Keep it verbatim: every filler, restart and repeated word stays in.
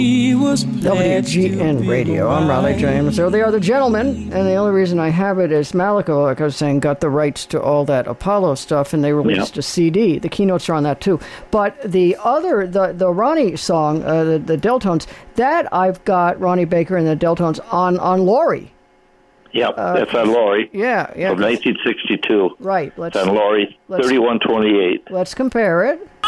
W G N Radio. I'm Raleigh James. So they are the Gentlemen, and the only reason I have it is Malika, like I was saying, got the rights to all that Apollo stuff, and they released Yeah. a C D. The keynotes are on that too. But the other, the the Ronnie song, uh, the the Deltones, that I've got Ronnie Baker and the Deltones on on Laurie. Yep, Uh, that's on Laurie. Yeah, yeah. From nineteen sixty-two. Right. Let's It's on Laurie, let's- thirty-one twenty-eight. let's compare it.